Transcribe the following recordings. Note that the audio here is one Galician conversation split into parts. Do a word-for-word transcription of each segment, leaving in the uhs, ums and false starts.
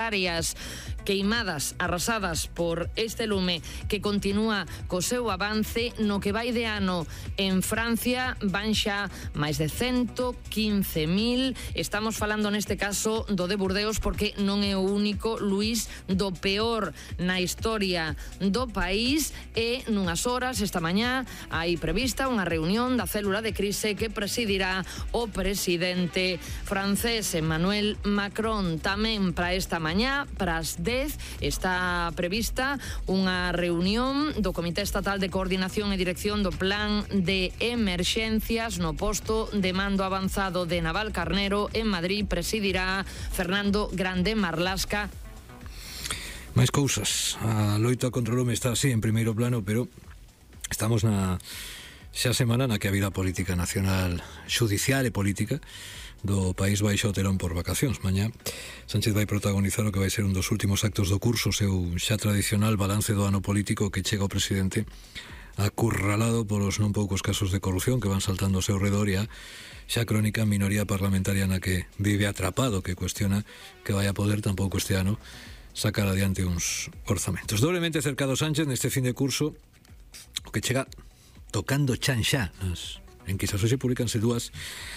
hectáreas queimadas, arrasadas por este lume que continúa co seu avance. No que vai de ano en Francia van xa máis de ciento quince mil. Estamos falando neste caso do de Burdeos porque non é o único, Luís, do peor na historia do país. E nunhas horas esta mañá hai prevista unha reunión da célula de crise que presidirá o presidente francés Emmanuel Macron. Tamén para esta mañá, para as dez, está prevista unha reunión do Comité Estatal de Coordinación e Dirección do Plan de Emerxencias no posto de mando avanzado de Navalcarnero en Madrid. Presidirá Fernando Grande Marlasca. Máis cousas. A loita contra o lume está así en primeiro plano, pero estamos na xa semana na que a vida política nacional, xudicial e política do país vai xa o telón por vacacións. Mañá Sánchez vai protagonizar o que vai ser un dos últimos actos do curso, seu xa tradicional balance do ano político que chega o presidente acurralado polos non poucos casos de corrupción que van saltando ao seu redor e a xa crónica minoría parlamentaria na que vive atrapado, que cuestiona que vai a poder tampouco este ano sacar adiante uns orzamentos. Doblemente cercado Sánchez neste fin de curso, o que chega tocando chan xa. Nas enquisas hoxe publicanse dúas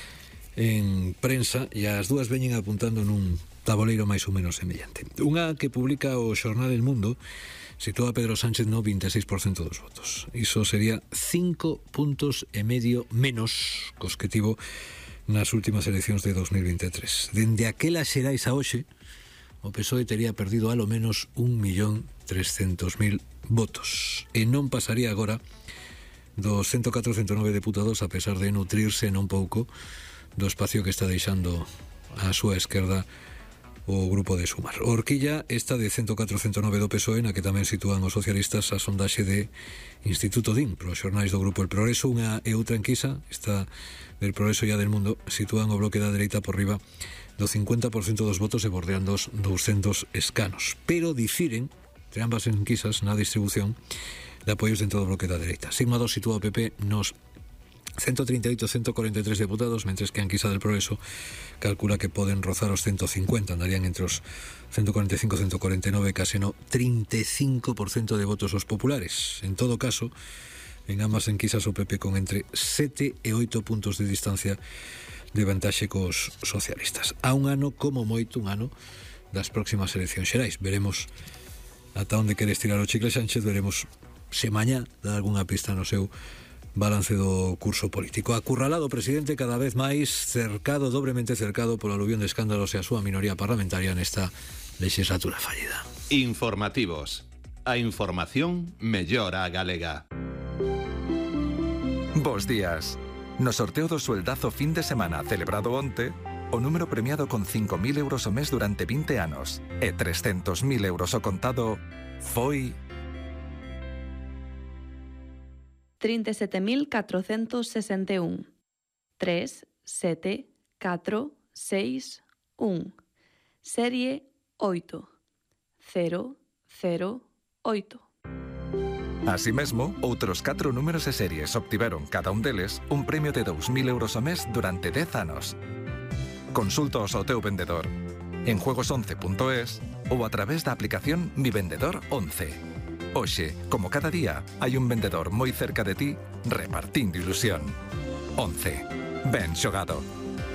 en prensa e as dúas veñen apuntando nun tabuleiro máis ou menos semellante. Unha que publica o xornal El Mundo sitúa a Pedro Sánchez no vinte e seis por cento dos votos. Iso sería cinco puntos e medio menos cos que tivo nas últimas eleccións de dos mil vinte e tres. Dende aquela Xerais a hoxe, o P S O E tería perdido alo menos un millón trescentos mil votos. E non pasaría agora dos ciento catro ciento nove deputados, a pesar de nutrirse non pouco do espacio que está deixando a súa esquerda o grupo de Sumar. O Horquilla está de ciento catro ciento nove do P S O E, na que tamén sitúan os socialistas a sondaxe de Instituto D I N, pros xornais do grupo El Progreso. Unha e outra enquisa, esta del Progreso e a del Mundo, sitúan o bloque da dereita por riba do cincuenta por cento dos votos e bordeando os douscentos escanos. Pero difiren, entre ambas enquisas, na distribución de apoios dentro do bloque da dereita. Sigma dos sitúa o P P nos ciento trinta e oito a ciento cuarenta e tres deputados, mentres que a enquisa del Progreso calcula que poden rozar os ciento cincuenta, andarían entre os ciento cuarenta e cinco a ciento cuarenta e nove, case no trinta e cinco por cento de votos os populares. En todo caso, en ambas enquisas o P P con entre sete e oito puntos de distancia de vantaxe cos socialistas. A un ano, como moito un ano, das próximas eleccións xerais. Veremos ata onde quere estirar o chicle Sánchez, veremos se mañá dá algunha pista no seu balance do curso político. Acurralado o presidente, cada vez máis cercado, dobremente cercado polo aluvión de escándalos e a súa minoría parlamentaria nesta legislatura fallida. Informativos. A información mellora a galega. Bos días. No sorteo do sueldazo fin de semana celebrado onte, o número premiado con cinco mil euros o mes durante vinte anos e trescentos mil euros o contado foi trinta e sete mil catrocentos sesenta e un. tres, sete, catro, seis, un. Serie oito. cero, cero, oito. Así mesmo, outros catro números e series obtiveron cada un deles un premio de dous mil euros o mes durante dez anos. Consultaos ao teu vendedor en juegos once punto es ou a través da aplicación Mi Vendedor once. Hoxe, como cada día, hai un vendedor moi cerca de ti repartindo ilusión. once. Ben xogado.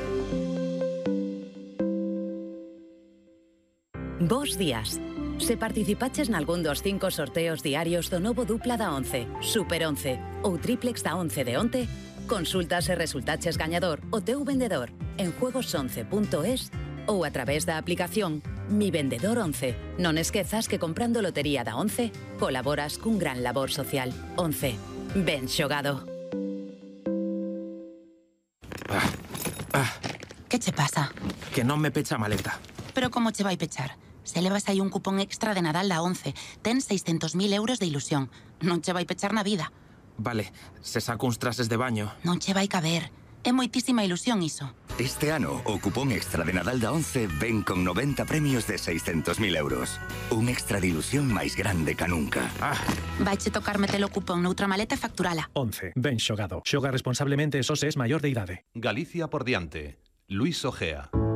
Bos días. Se participaches nalgún dos cinco sorteos diarios do novo dupla da once, Super once ou triplex da once de onte, consulta se resultaches gañador o teu vendedor en juegos once punto es ou a través da aplicación Mi Vendedor once. Non esquezas que comprando lotería da once colaboras cun gran labor social. once. Ben xogado. Ah, ah. Que che pasa? Que non me pecha a maleta. Pero como che vai pechar? Se levas aí un cupón extra de Nadal da once, ten seiscentos mil euros de ilusión. Non che vai pechar na vida. Vale, se saco uns trases de baño. Non che vai caber. É moitísima ilusión iso. Este ano, o cupón extra de Nadal da once ven con noventa premios de seiscentos mil euros. Un extra de ilusión máis grande ca nunca. Ah. Vaiche tocar metelo o cupón noutra maleta e facturala. once. Ben xogado. Xoga responsablemente e só se es maior de idade. Galicia por diante. Luis Ojea.